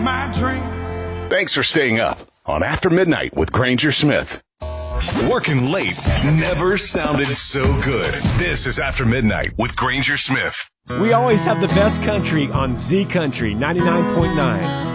my dreams. Thanks for staying up on After Midnight with Granger Smith. Working late never sounded so good. This is After Midnight with Granger Smith. We always have the best country on Z Country 99.9.